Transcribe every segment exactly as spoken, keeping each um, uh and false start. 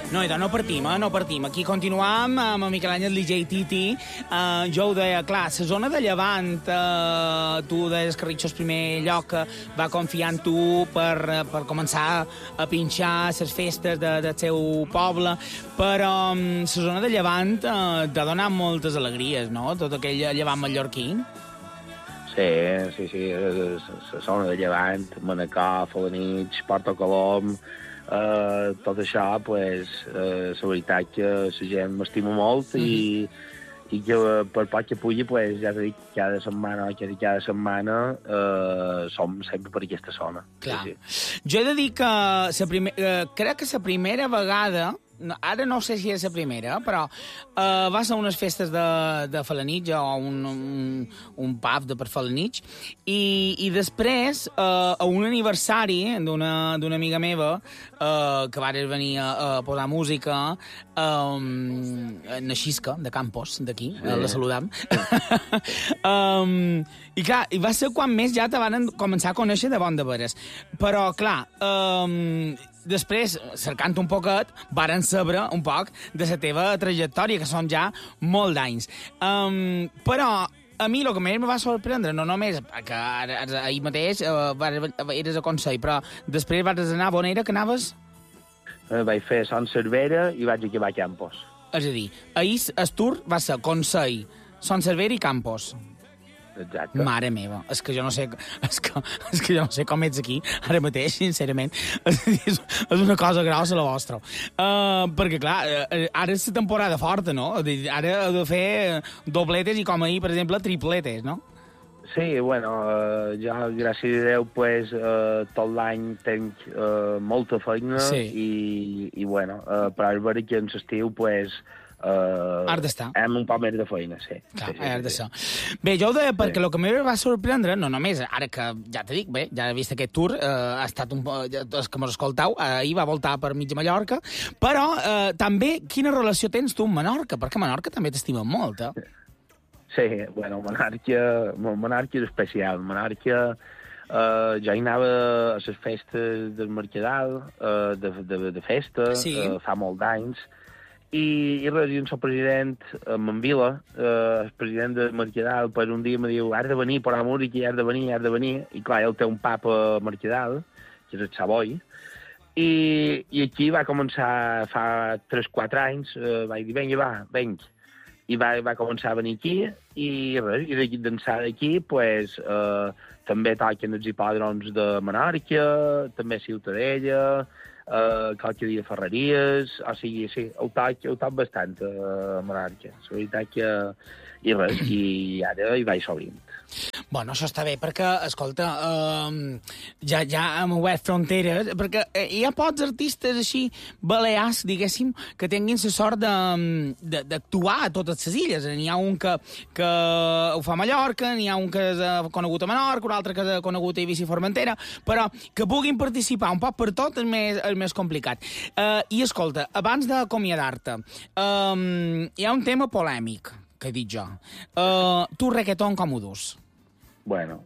No, idò, no partim, eh? No partim. Aquí continuam amb el Miquel Àngel D J Titi. Uh, jo ho deia, clar, la zona de Llevant, uh, tu deies que Ritxo és primer lloc que va confiar en tu per, per començar a pinxar les festes de, del seu poble, però um, la zona de Llevant uh, t'ha donat moltes alegries, no?, tot aquell Llevant mallorquí. Sí, sí, sí, la zona de Llevant, Manacor, Felanitx, Porto Colom, Uh, tot això, pues, uh, la veritat que la gent m'estima molt mm -hmm. i, i que uh, per poc que pugui, pues, ja t'he dit, cada setmana o quasi cada setmana uh, som sempre per aquesta zona. Clar. Sí, sí. Jo he de dir que la primer, uh, crec que la primera vegada, no, ara no sé si és la primera, però uh, va ser unes festes de, de Felanitx o un, un, un pub de per Felanitx, i, i després uh, a un aniversari d'una amiga meva uh, que va venir a, a posar música, um, na Xisca, de Campos, d'aquí, sí. La saludam. um, I clar, i va ser quan més ja te van començar a conèixer de bon de veres. Però, clar, um, després, cercant un poquet, varen saber un poc de la teva trajectòria, que són ja molt d'anys. Um, però a mi el que més me va sorprendre, no només que ara, ahir mateix uh, eres a Consell, però després vas anar a Bonera, que anaves? Eh, vaig fer Son Cervera i vaig acabar a Campos. És a dir, ahir el tour va ser Consell, Son Cervera i Campos. Exacte. Mare meva, és que jo no sé, és que, és que jo no sé com ets aquí, ara mateix, sincerament. És, és una cosa grossa la vostra. Uh, perquè, clar, ara és la temporada forta, no? Ara heu de fer dobletes i, com ahir, per exemple, tripletes, no? Sí, bueno, uh, jo, gràcies a Déu, pues, uh, tot l'any tenc uh, molta feina sí. i, i, bueno, uh, però és veritat que en l'estiu, pues, Uh, has d'estar. Hem un poc més de feina, sí. Clar, sí, sí, has de sí. ser. Bé, jo ho deia perquè sí. El que m'ho va sorprendre, no només, ara que ja te dic, bé, ja he vist aquest tour, eh, ha estat un poc, els que mos escoltau, ahir va voltar per mig de Mallorca, però eh, també quina relació tens tu amb Menorca? Perquè Menorca també t'estima molt, eh? Sí, bueno, Menorca, Menorca és especial. Menorca, eh, jo hi anava a les festes del Mercadal, eh, de, de, de festa, sí. eh, fa molt d'anys, i, i res, jo el president, en Manvila, eh, el president de Mercadal, per un dia me diu, has de venir per la música, has de venir, has de venir, i clar, ell té un pub a Mercadal, que és el Savoy, i, i aquí va començar fa tres o quatre anys, eh, vaig dir, vinga, va, vinga, i va, va començar a venir aquí, i res, i d'aquí d'ençà d'aquí, pues, eh, també toquen els hipòdroms de Menorca, també Ciutadella, Uh, qualque dia Ferreries, o sigui, sí, ho toc, ho toc bastant a uh, Menorca. La veritat que... I res, i ara hi vaig sobrint. Bueno, això està bé, perquè, escolta, uh, ja, ja hem obert fronteres, perquè hi ha pocs artistes així, balears, diguéssim, que tinguin la sort d'actuar a totes les illes. N'hi ha un que, que ho fa a Mallorca, n'hi ha un que és conegut a Menorca, un altre que és conegut a Eivissa i Formentera, però que puguin participar un poc per tot és més, és més complicat. Uh, I, escolta, abans d'acomiadar-te, um, hi ha un tema polèmic, que he dit jo. Uh, tu, reggaeton, com ho dus? Bueno,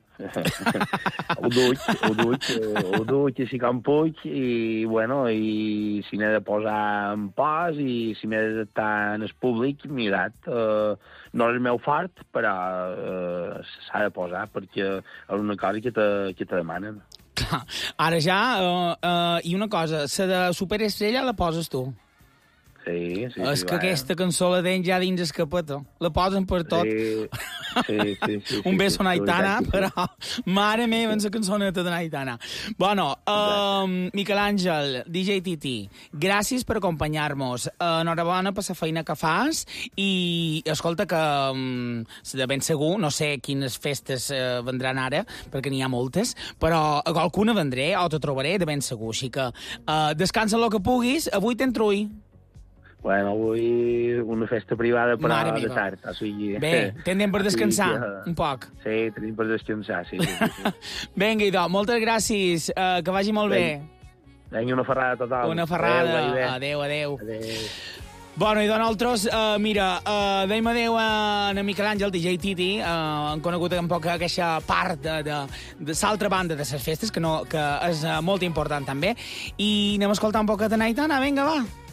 ho duig, ho duig, ho duig així com puig, i, bueno, i si n'he de posar en pas, i si m'he d'estar en el públic, mirat, uh, no és el meu fort, però uh, s'ha de posar, perquè és una cosa que te, que te demanen. Clar, ara ja, uh, uh, i una cosa, la de Superestrella la poses tu. Sí, sí, és sí, que va, aquesta cançó la tenen ja dins escapeta. La posen per tot. Sí, sí, sí. sí Un beso sí, a Aitana, sí. però mare meva, en la cançoneta de Aitana. Bueno, uh, Miquel Àngel, D J Titi, gràcies per acompanyar-nos. Uh, enhorabona per la feina que fas i, escolta, que um, de ben segur, no sé quines festes uh, vendran ara, perquè n'hi ha moltes, però alguna vendré o te trobaré de ben segur. Així que uh, descansa el que puguis. Avui t'entro ui. Bueno, avui una festa privada per a de tard. O sigui, bé, tindrem per descansar, que... un poc. Sí, tenim per descansar, sí. sí, sí, sí. Vinga, idò, moltes gràcies, uh, que vagi molt bé. Vinga, una ferrada total. Una ferrada, adéu, adéu. Adéu. Bueno, i de nosaltres, uh, mira, uh, deim adéu a Miquel Àngel, D J Titi, uh, han conegut un poc aquesta part de, de, de l'altra banda de les festes, que, no, que és uh, molt important també, i anem a escoltar un poc de Aitana, vinga, va.